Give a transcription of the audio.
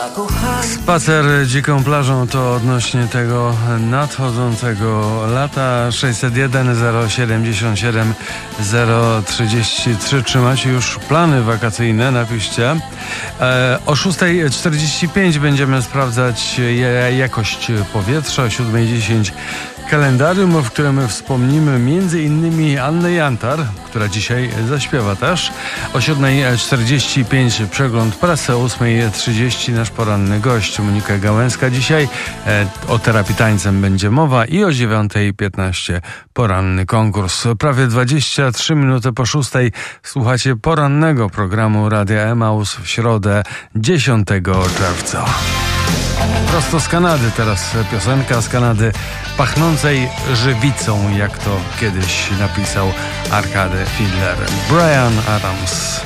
Spacer dziką plażą to odnośnie tego nadchodzącego lata. 601 077 033. Czy macie już plany wakacyjne? Napiszcie. O 6:45 będziemy sprawdzać jakość powietrza. O 7:10 kalendarium, w którym wspomnimy m.in. Annę Jantar, która dzisiaj zaśpiewa też. O 7:45 przegląd prasy, o 8:30 nasz poranny gość Monika Gałęska. Dzisiaj o terapii tańcem będzie mowa i o 9:15 poranny konkurs. Prawie 23 minuty po 6:00 słuchacie porannego programu Radia Emaus w środę 10 czerwca. Prosto z Kanady teraz piosenka z Kanady pachnącej żywicą, jak to kiedyś napisał Arcade Fiedler. Bryan Adams.